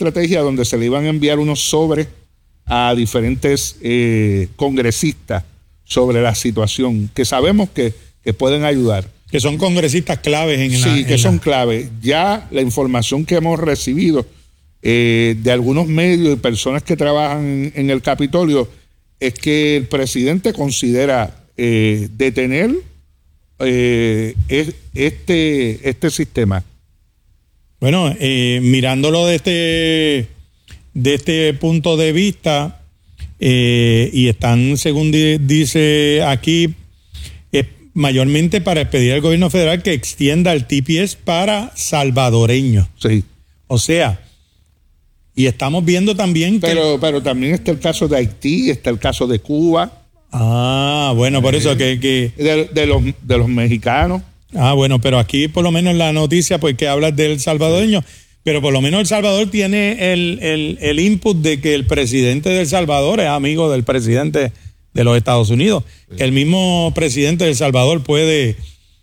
estrategia donde se le iban a enviar unos sobres a diferentes congresistas sobre la situación, que sabemos que pueden ayudar. Que son congresistas claves son claves. Ya la información que hemos recibido de algunos medios y personas que trabajan en el Capitolio es que el presidente considera detener este sistema. Bueno, mirándolo de este punto de vista, y están, según dice aquí, mayormente para pedir al gobierno federal que extienda el TPS para salvadoreños. Sí. O sea, y estamos viendo también pero también está el caso de Haití, está el caso de Cuba. Ah, bueno, por eso que de los mexicanos. Ah, bueno, pero aquí por lo menos la noticia pues que habla del salvadoreño, pero por lo menos El Salvador tiene el input de que el presidente de El Salvador es amigo del presidente de los Estados Unidos. Sí. Que el mismo presidente de El Salvador puede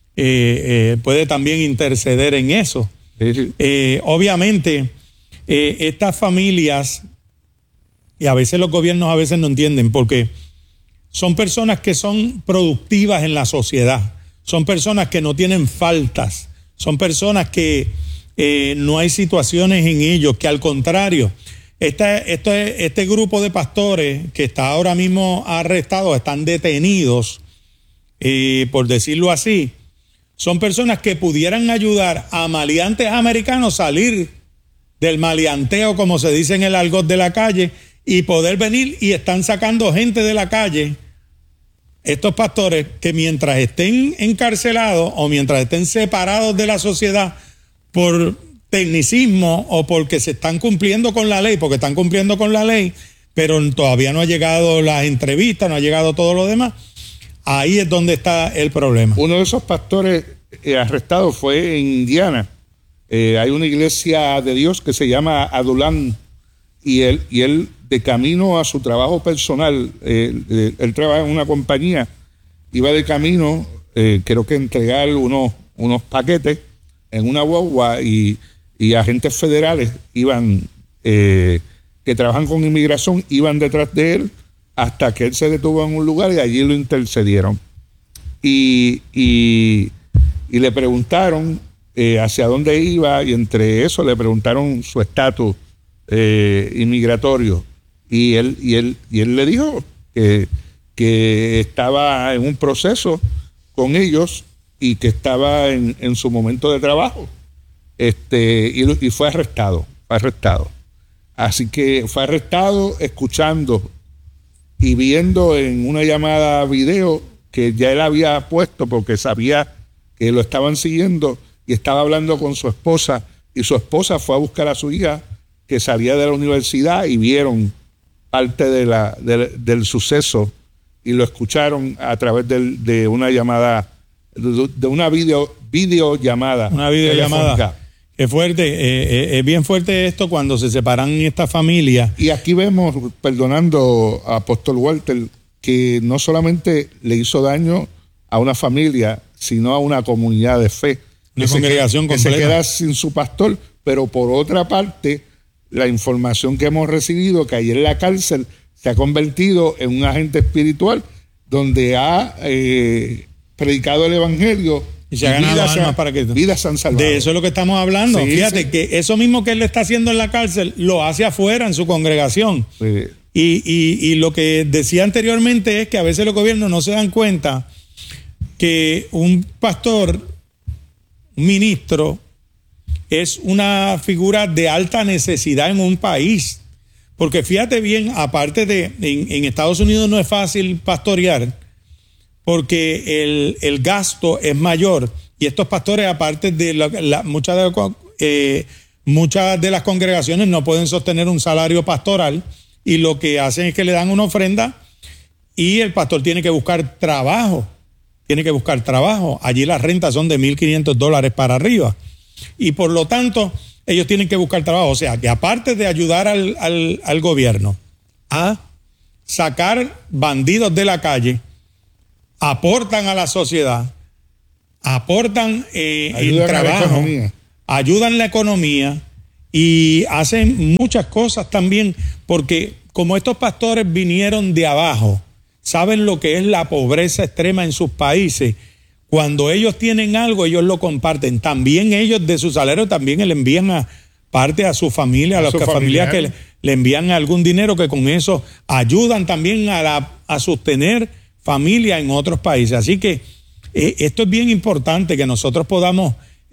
también interceder en eso. Sí. Obviamente, estas familias, y a veces los gobiernos a veces no entienden, porque son personas que son productivas en la sociedad, son personas que no tienen faltas, son personas que no hay situaciones en ellos, que al contrario, este grupo de pastores que está ahora mismo arrestados, están detenidos, por decirlo así, son personas que pudieran ayudar a maleantes americanos a salir del maleanteo, como se dice en el argot de la calle, y poder venir, y están sacando gente de la calle, estos pastores, que mientras estén encarcelados o mientras estén separados de la sociedad por tecnicismo o porque se están cumpliendo con la ley, porque están cumpliendo con la ley, pero todavía no ha llegado las entrevistas, no ha llegado todo lo demás, ahí es donde está el problema. Uno de esos pastores arrestados fue en Indiana. Hay una iglesia de Dios que se llama Adulam, y él de camino a su trabajo personal, él trabaja en una compañía, iba de camino, creo que entregar unos paquetes en una guagua, y agentes federales iban, que trabajan con inmigración, iban detrás de él hasta que él se detuvo en un lugar y allí lo intercedieron. Y le preguntaron hacia dónde iba, y entre eso le preguntaron su estatus inmigratorio, y él le dijo que estaba en un proceso con ellos y que estaba en su momento de trabajo, y fue arrestado. Así que fue arrestado escuchando y viendo en una llamada video que ya él había puesto porque sabía que lo estaban siguiendo, y estaba hablando con su esposa, y su esposa fue a buscar a su hija que salía de la universidad, y vieron parte del suceso y lo escucharon a través de una llamada, de una videollamada. Una videollamada. Es fuerte, es bien fuerte esto cuando se separan estas familias. Y aquí vemos, perdonando a Apóstol Walter, que no solamente le hizo daño a una familia, sino a una comunidad de fe. Una congregación completa. Que se queda sin su pastor, pero por otra parte, la información que hemos recibido, que allí en la cárcel se ha convertido en un agente espiritual donde ha predicado el evangelio y se ha ganado almas para que vidas han salvado. De eso es lo que estamos hablando. Sí, fíjate, sí, que eso mismo que él está haciendo en la cárcel lo hace afuera en su congregación. Sí. Y lo que decía anteriormente es que a veces los gobiernos no se dan cuenta que un pastor, un ministro, es una figura de alta necesidad en un país. Porque fíjate bien, aparte de en Estados Unidos no es fácil pastorear porque el gasto es mayor, y estos pastores, aparte de muchas de las congregaciones no pueden sostener un salario pastoral, y lo que hacen es que le dan una ofrenda y el pastor tiene que buscar trabajo. Allí las rentas son de $1,500 para arriba, y por lo tanto ellos tienen que buscar trabajo. O sea, que aparte de ayudar al gobierno a sacar bandidos de la calle, aportan a la sociedad, aportan en trabajo, ayudan la economía, y hacen muchas cosas también, porque como estos pastores vinieron de abajo, saben lo que es la pobreza extrema en sus países. Cuando ellos tienen algo, ellos lo comparten. También ellos de su salario también le envían parte a su familia, a las familias que le envían algún dinero, que con eso ayudan también a sostener familia en otros países. Así que esto es bien importante que nosotros podamos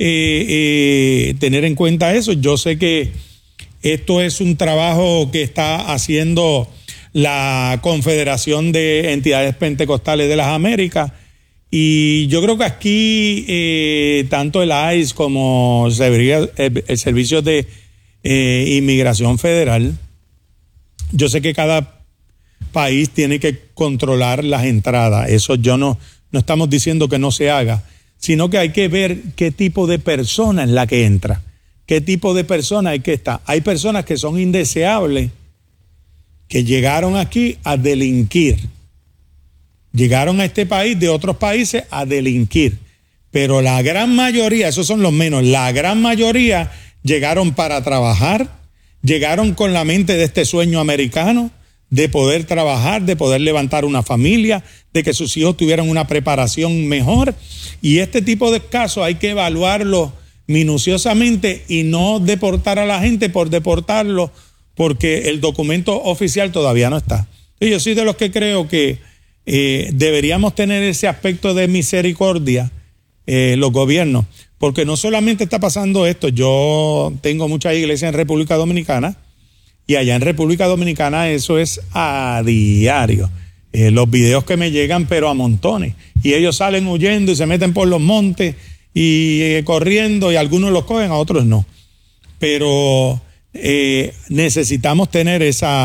tener en cuenta eso. Yo sé que esto es un trabajo que está haciendo la Confederación de Entidades Pentecostales de las Américas, y yo creo que aquí tanto el ICE como el Servicio de Inmigración Federal, yo sé que cada país tiene que controlar las entradas. Eso no estamos diciendo que no se haga, sino que hay que ver qué tipo de persona es la que entra, qué tipo de persona hay que estar. Hay personas que son indeseables, que llegaron aquí a delinquir. Llegaron a este país de otros países a delinquir, pero la gran mayoría, esos son los menos, la gran mayoría llegaron para trabajar, llegaron con la mente de este sueño americano, de poder trabajar, de poder levantar una familia, de que sus hijos tuvieran una preparación mejor, y este tipo de casos hay que evaluarlo minuciosamente y no deportar a la gente por deportarlo, porque el documento oficial todavía no está. Y yo soy de los que creo que deberíamos tener ese aspecto de misericordia, los gobiernos, porque no solamente está pasando esto. Yo tengo muchas iglesias en República Dominicana, y allá en República Dominicana eso es a diario. Los videos que me llegan, pero a montones, y ellos salen huyendo y se meten por los montes y corriendo, y algunos los cogen, a otros no. Pero necesitamos tener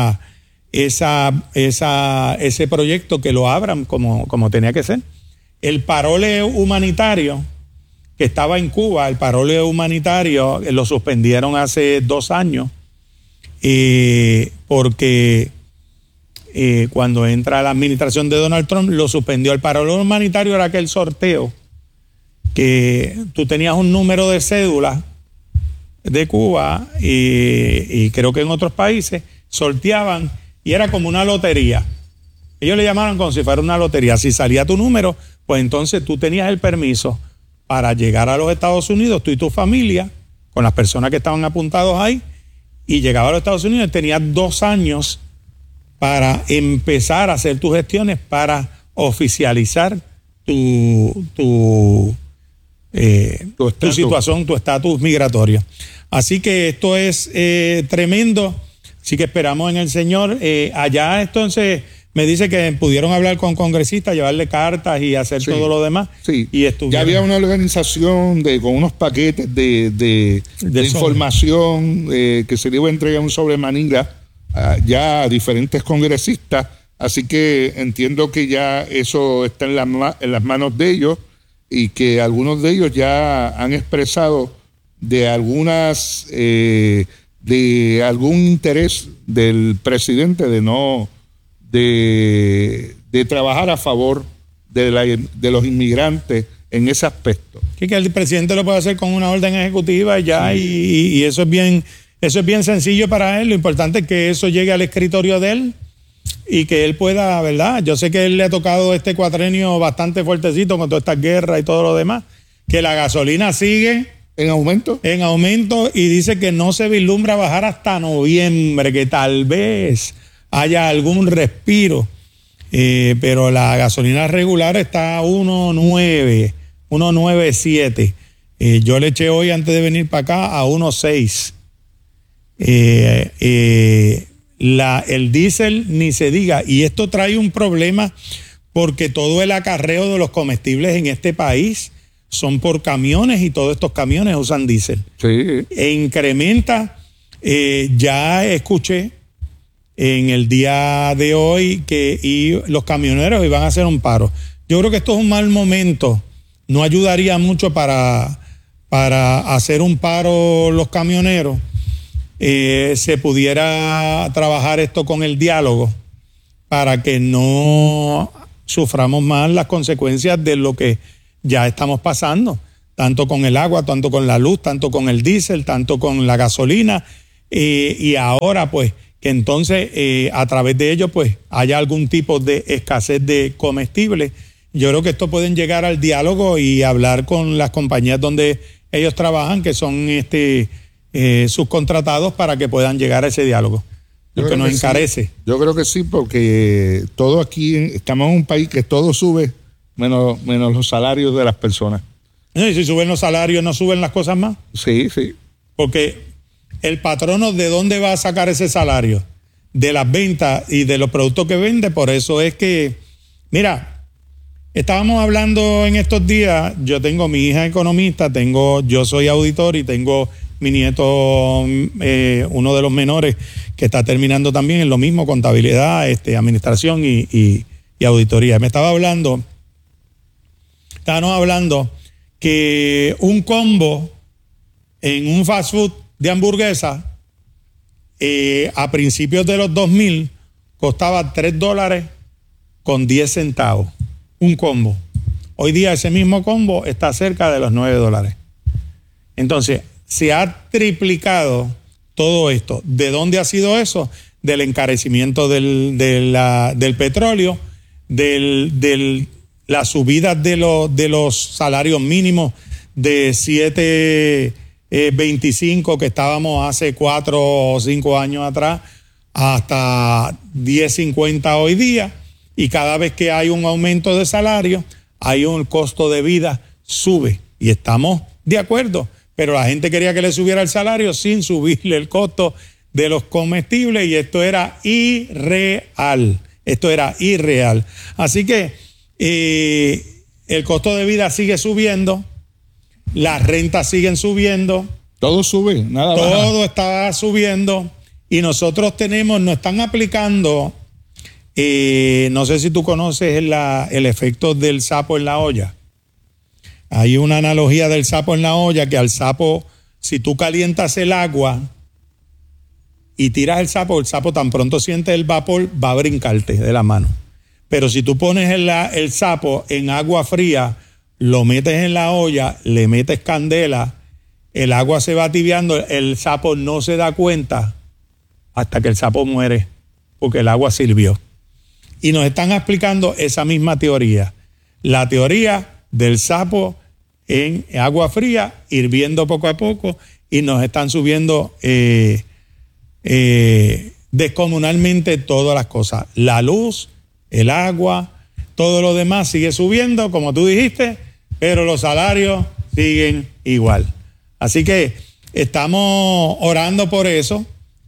ese proyecto, que lo abran como tenía que ser. El parole humanitario que estaba en Cuba, el parole humanitario lo suspendieron hace 2 años, porque cuando entra la administración de Donald Trump lo suspendió. El parole humanitario era aquel sorteo que tú tenías un número de cédula de Cuba, y creo que en otros países sorteaban, y era como una lotería. Ellos le llamaron como si fuera una lotería. Si salía tu número, pues entonces tú tenías el permiso para llegar a los Estados Unidos, tú y tu familia, con las personas que estaban apuntados ahí, y llegaba a los Estados Unidos y tenías 2 años para empezar a hacer tus gestiones para oficializar tu situación, tu estatus migratorio. Así que esto es tremendo. Así que esperamos en el Señor. Allá entonces me dice que pudieron hablar con congresistas, llevarle cartas y hacer todo lo demás. Sí, y ya había una organización con unos paquetes de información que se le iba a entregar un sobre manila ya a diferentes congresistas. Así que entiendo que ya eso está en las manos de ellos, y que algunos de ellos ya han expresado de algún interés del presidente de trabajar a favor de los inmigrantes en ese aspecto. Que el presidente lo puede hacer con una orden ejecutiva ya, sí. y eso es bien sencillo para él. Lo importante es que eso llegue al escritorio de él y que él pueda, ¿verdad? Yo sé que él le ha tocado este cuatrenio bastante fuertecito con toda esta guerra y todo lo demás, que la gasolina sigue ¿en aumento? En aumento, y dice que no se vislumbra bajar hasta noviembre, que tal vez haya algún respiro, pero la gasolina regular está a 1.9.7. Yo le eché hoy, antes de venir para acá, a 1.6. El diésel ni se diga, y esto trae un problema porque todo el acarreo de los comestibles en este país son por camiones, y todos estos camiones usan diésel. Sí. E incrementa. Ya escuché en el día de hoy que los camioneros iban a hacer un paro. Yo creo que esto es un mal momento. No ayudaría mucho para hacer un paro los camioneros. Se pudiera trabajar esto con el diálogo para que no suframos más las consecuencias de lo que ya estamos pasando, tanto con el agua, tanto con la luz, tanto con el diésel, tanto con la gasolina, y ahora pues que entonces a través de ello pues haya algún tipo de escasez de comestibles. Yo creo que esto pueden llegar al diálogo y hablar con las compañías donde ellos trabajan, que son subcontratados, para que puedan llegar a ese diálogo. Lo que nos encarece. Sí. Yo creo que sí, porque todo aquí, estamos en un país que todo sube, menos los salarios de las personas. Y si suben los salarios, ¿no suben las cosas más? Sí, sí. Porque el patrono, ¿de dónde va a sacar ese salario? De las ventas y de los productos que vende. Por eso es que, mira, estábamos hablando en estos días, yo tengo mi hija economista, yo soy auditor y tengo mi nieto, uno de los menores, que está terminando también en lo mismo, contabilidad, administración y auditoría. Estábamos hablando que un combo en un fast food de hamburguesa a principios de los 2000 costaba $3.10 un combo. Hoy día ese mismo combo está cerca de los $9. Entonces, se ha triplicado todo esto. ¿De dónde ha sido eso? Del encarecimiento del petróleo, de la subida de los salarios mínimos de 7.25 que estábamos hace 4 o 5 años atrás hasta 10.50 hoy día, y cada vez que hay un aumento de salario, hay un costo de vida sube, y estamos de acuerdo. Pero la gente quería que le subiera el salario sin subirle el costo de los comestibles, y esto era irreal. Así que el costo de vida sigue subiendo, las rentas siguen subiendo. Todo sube, nada baja. Todo está subiendo, y nosotros nos están aplicando, no sé si tú conoces el efecto del sapo en la olla. Hay una analogía del sapo en la olla, que al sapo, si tú calientas el agua y tiras el sapo tan pronto siente el vapor, va a brincarte de la mano. Pero si tú pones el sapo en agua fría, lo metes en la olla, le metes candela, el agua se va tibiando, el sapo no se da cuenta hasta que el sapo muere, porque el agua sirvió. Y nos están explicando esa misma teoría, la teoría del sapo en agua fría, hirviendo poco a poco, y nos están subiendo descomunalmente todas las cosas. La luz, el agua, todo lo demás sigue subiendo, como tú dijiste, pero los salarios siguen igual. Así que estamos orando por eso,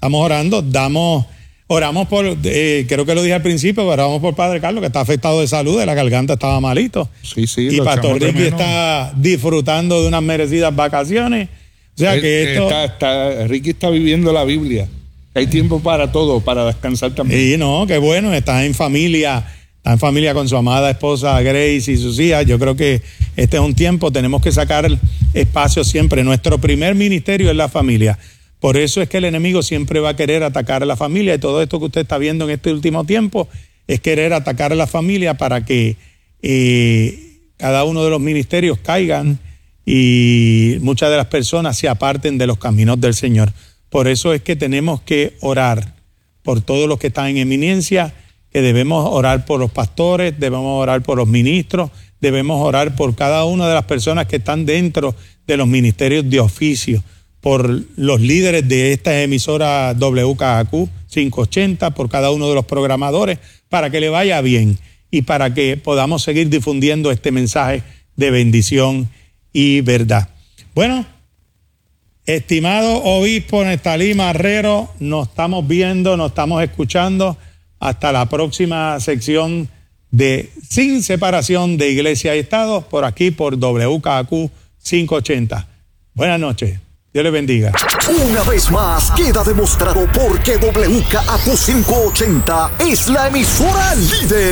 oramos por, creo que lo dije al principio, oramos por Padre Carlos, que está afectado de salud, de la garganta estaba malito. Sí, y Pastor Ricky está disfrutando de unas merecidas vacaciones. O sea que Ricky está viviendo la Biblia. Hay tiempo para todo, para descansar también. Sí, no, qué bueno, está en familia con su amada esposa Grace y sus hijas. Yo creo que este es un tiempo, tenemos que sacar espacio siempre. Nuestro primer ministerio es la familia. Por eso es que el enemigo siempre va a querer atacar a la familia, y todo esto que usted está viendo en este último tiempo es querer atacar a la familia para que cada uno de los ministerios caigan y muchas de las personas se aparten de los caminos del Señor. Por eso es que tenemos que orar por todos los que están en eminencia, que debemos orar por los pastores, debemos orar por los ministros, debemos orar por cada una de las personas que están dentro de los ministerios de oficio, por los líderes de esta emisora WKAQ 580, por cada uno de los programadores, para que le vaya bien y para que podamos seguir difundiendo este mensaje de bendición y verdad. Bueno, estimado obispo Nestalí Marrero, nos estamos viendo, nos estamos escuchando. Hasta la próxima sección de Sin Separación de Iglesia y Estado, por aquí por WKAQ 580. Buenas noches. Dios les bendiga. Una vez más queda demostrado por qué WKAQ 580 es la emisora líder